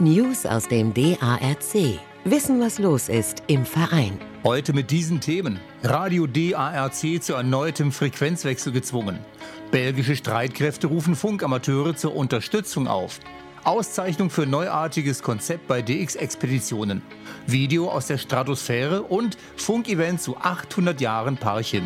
News aus dem DARC. Wissen, was los ist im Verein. Heute mit diesen Themen. Radio DARC zu erneutem Frequenzwechsel gezwungen. Belgische Streitkräfte rufen Funkamateure zur Unterstützung auf. Auszeichnung für neuartiges Konzept bei DX-Expeditionen. Video aus der Stratosphäre und Funkevent zu 800 Jahren Parchim.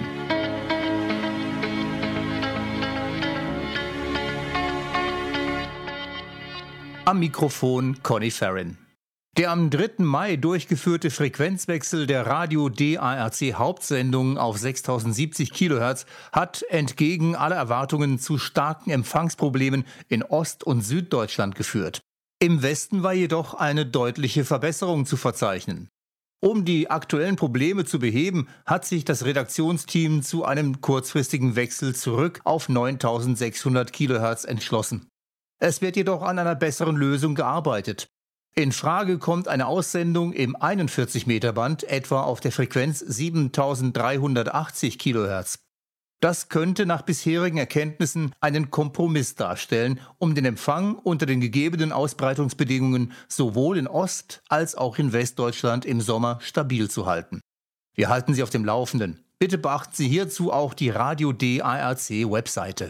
Am Mikrofon Conny Farrin. Der am 3. Mai durchgeführte Frequenzwechsel der Radio DARC Hauptsendung auf 6070 kHz hat entgegen aller Erwartungen zu starken Empfangsproblemen in Ost- und Süddeutschland geführt. Im Westen war jedoch eine deutliche Verbesserung zu verzeichnen. Um die aktuellen Probleme zu beheben, hat sich das Redaktionsteam zu einem kurzfristigen Wechsel zurück auf 9600 kHz entschlossen. Es wird jedoch an einer besseren Lösung gearbeitet. In Frage kommt eine Aussendung im 41-Meter-Band, etwa auf der Frequenz 7380 kHz. Das könnte nach bisherigen Erkenntnissen einen Kompromiss darstellen, um den Empfang unter den gegebenen Ausbreitungsbedingungen sowohl in Ost- als auch in Westdeutschland im Sommer stabil zu halten. Wir halten Sie auf dem Laufenden. Bitte beachten Sie hierzu auch die Radio DARC-Webseite.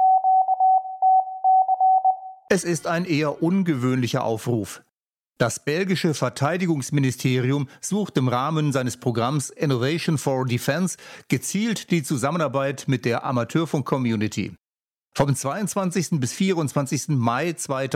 Es ist ein eher ungewöhnlicher Aufruf. Das belgische Verteidigungsministerium sucht im Rahmen seines Programms Innovation for Defense gezielt die Zusammenarbeit mit der Amateurfunk-Community. Vom 22. bis 24. Mai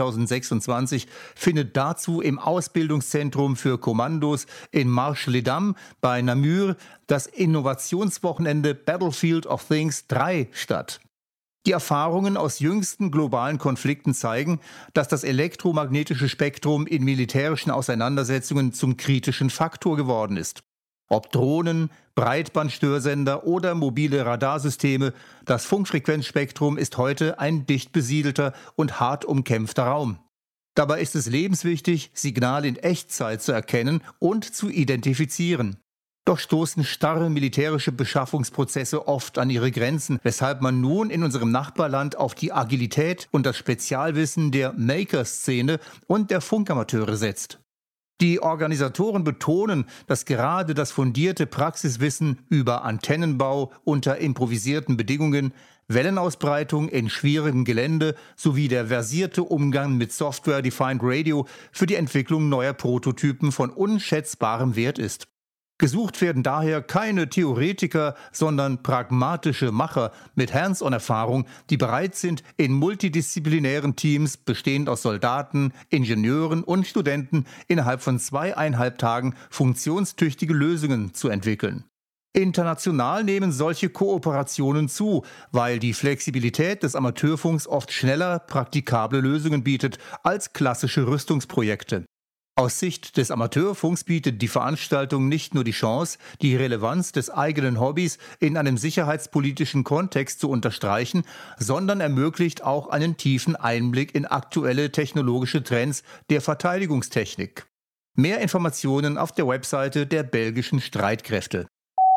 2026 findet dazu im Ausbildungszentrum für Kommandos in Marche-les-Dames bei Namur das Innovationswochenende Battlefield of Things 3 statt. Die Erfahrungen aus jüngsten globalen Konflikten zeigen, dass das elektromagnetische Spektrum in militärischen Auseinandersetzungen zum kritischen Faktor geworden ist. Ob Drohnen, Breitbandstörsender oder mobile Radarsysteme, das Funkfrequenzspektrum ist heute ein dicht besiedelter und hart umkämpfter Raum. Dabei ist es lebenswichtig, Signale in Echtzeit zu erkennen und zu identifizieren. Doch stoßen starre militärische Beschaffungsprozesse oft an ihre Grenzen, weshalb man nun in unserem Nachbarland auf die Agilität und das Spezialwissen der Maker-Szene und der Funkamateure setzt. Die Organisatoren betonen, dass gerade das fundierte Praxiswissen über Antennenbau unter improvisierten Bedingungen, Wellenausbreitung in schwierigem Gelände sowie der versierte Umgang mit Software-Defined Radio für die Entwicklung neuer Prototypen von unschätzbarem Wert ist. Gesucht werden daher keine Theoretiker, sondern pragmatische Macher mit Hands-on-Erfahrung, die bereit sind, in multidisziplinären Teams, bestehend aus Soldaten, Ingenieuren und Studenten, innerhalb von 2,5 Tagen funktionstüchtige Lösungen zu entwickeln. International nehmen solche Kooperationen zu, weil die Flexibilität des Amateurfunks oft schneller praktikable Lösungen bietet als klassische Rüstungsprojekte. Aus Sicht des Amateurfunks bietet die Veranstaltung nicht nur die Chance, die Relevanz des eigenen Hobbys in einem sicherheitspolitischen Kontext zu unterstreichen, sondern ermöglicht auch einen tiefen Einblick in aktuelle technologische Trends der Verteidigungstechnik. Mehr Informationen auf der Webseite der belgischen Streitkräfte.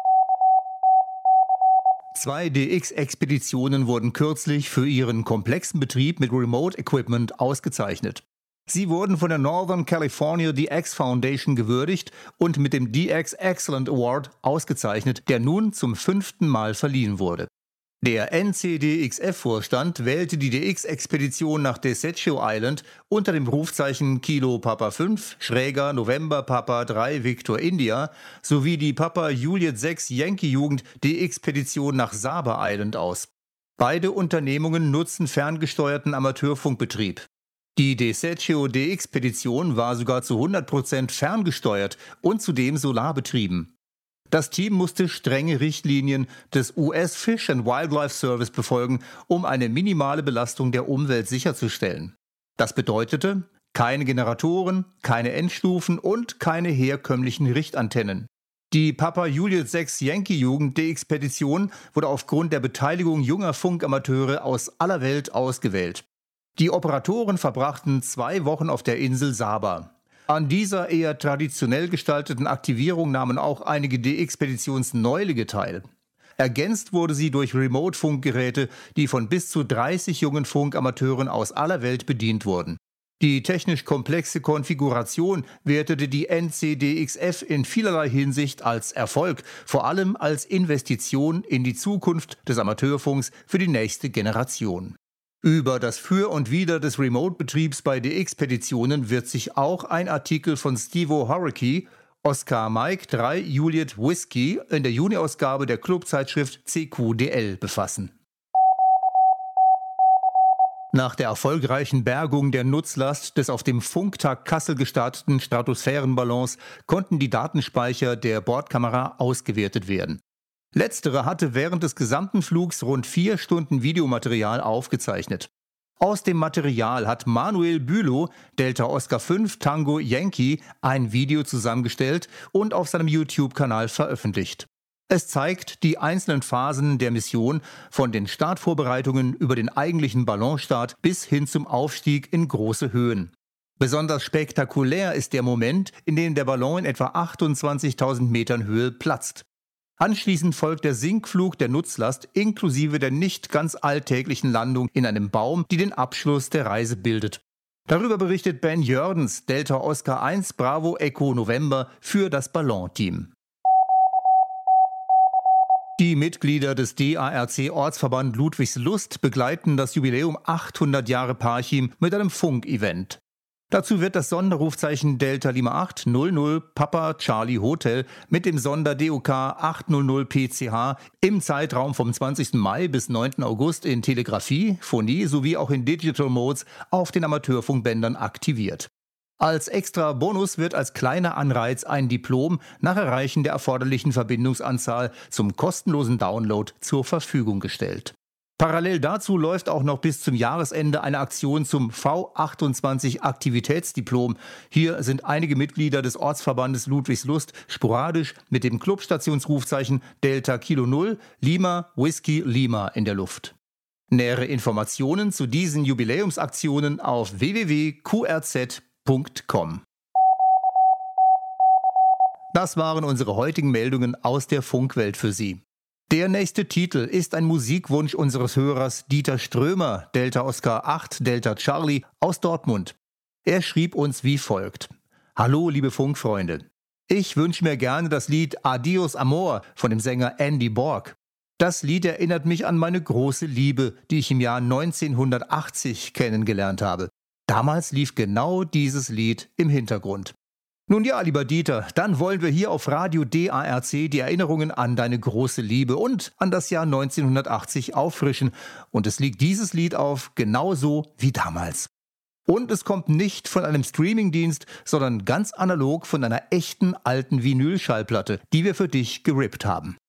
2 DX-Expeditionen wurden kürzlich für ihren komplexen Betrieb mit Remote-Equipment ausgezeichnet. Sie wurden von der Northern California DX Foundation gewürdigt und mit dem DX Excellent Award ausgezeichnet, der nun zum 5. Mal verliehen wurde. Der NCDXF-Vorstand wählte die DX-Expedition nach Desecho Island unter dem Rufzeichen Kilo Papa 5, Schräger November Papa 3 Victor India sowie die Papa Juliet 6 Yankee Jugend DX-Expedition nach Saba Island aus. Beide Unternehmungen nutzen ferngesteuerten Amateurfunkbetrieb. Die Desecho DX-Expedition war sogar zu 100% ferngesteuert und zudem solarbetrieben. Das Team musste strenge Richtlinien des US Fish and Wildlife Service befolgen, um eine minimale Belastung der Umwelt sicherzustellen. Das bedeutete keine Generatoren, keine Endstufen und keine herkömmlichen Richtantennen. Die Papa Juliet 6 Yankee Jugend DX-Expedition wurde aufgrund der Beteiligung junger Funkamateure aus aller Welt ausgewählt. Die Operatoren verbrachten 2 Wochen auf der Insel Saba. An dieser eher traditionell gestalteten Aktivierung nahmen auch einige DX-Expeditionsneulinge teil. Ergänzt wurde sie durch Remote-Funkgeräte, die von bis zu 30 jungen Funkamateuren aus aller Welt bedient wurden. Die technisch komplexe Konfiguration wertete die NCDXF in vielerlei Hinsicht als Erfolg, vor allem als Investition in die Zukunft des Amateurfunks für die nächste Generation. Über das Für und Wider des Remote-Betriebs bei DX-Petitionen wird sich auch ein Artikel von Stevo Horicki, Oscar Mike 3 Juliet Whiskey in der Juni-Ausgabe der Clubzeitschrift CQDL befassen. Nach der erfolgreichen Bergung der Nutzlast des auf dem Funktag Kassel gestarteten Stratosphärenballons konnten die Datenspeicher der Bordkamera ausgewertet werden. Letztere hatte während des gesamten Flugs rund 4 Stunden Videomaterial aufgezeichnet. Aus dem Material hat Manuel Bülow, Delta Oscar 5 Tango Yankee, ein Video zusammengestellt und auf seinem YouTube-Kanal veröffentlicht. Es zeigt die einzelnen Phasen der Mission, von den Startvorbereitungen über den eigentlichen Ballonstart bis hin zum Aufstieg in große Höhen. Besonders spektakulär ist der Moment, in dem der Ballon in etwa 28.000 Metern Höhe platzt. Anschließend folgt der Sinkflug der Nutzlast inklusive der nicht ganz alltäglichen Landung in einem Baum, die den Abschluss der Reise bildet. Darüber berichtet Ben Jördens, Delta Oscar 1 Bravo Echo November für das Ballon-Team. Die Mitglieder des DARC-Ortsverband Ludwigslust begleiten das Jubiläum 800 Jahre Parchim mit einem Funk-Event. Dazu wird das Sonderrufzeichen Delta Lima 8 00 Papa Charlie Hotel mit dem Sonder-DOK 800 PCH im Zeitraum vom 20. Mai bis 9. August in Telegrafie, Phonie sowie auch in Digital Modes auf den Amateurfunkbändern aktiviert. Als extra Bonus wird als kleiner Anreiz ein Diplom nach Erreichen der erforderlichen Verbindungsanzahl zum kostenlosen Download zur Verfügung gestellt. Parallel dazu läuft auch noch bis zum Jahresende eine Aktion zum V28 Aktivitätsdiplom. Hier sind einige Mitglieder des Ortsverbandes Ludwigslust sporadisch mit dem Clubstationsrufzeichen Delta Kilo 0 Lima Whisky Lima in der Luft. Nähere Informationen zu diesen Jubiläumsaktionen auf www.qrz.com. Das waren unsere heutigen Meldungen aus der Funkwelt für Sie. Der nächste Titel ist ein Musikwunsch unseres Hörers Dieter Strömer, Delta Oscar 8 Delta Charlie aus Dortmund. Er schrieb uns wie folgt: Hallo liebe Funkfreunde, ich wünsche mir gerne das Lied Adios Amor von dem Sänger Andy Borg. Das Lied erinnert mich an meine große Liebe, die ich im Jahr 1980 kennengelernt habe. Damals lief genau dieses Lied im Hintergrund. Nun ja, lieber Dieter, dann wollen wir hier auf Radio DARC die Erinnerungen an deine große Liebe und an das Jahr 1980 auffrischen. Und es liegt dieses Lied auf, genauso wie damals. Und es kommt nicht von einem Streamingdienst, sondern ganz analog von einer echten alten Vinylschallplatte, die wir für dich gerippt haben.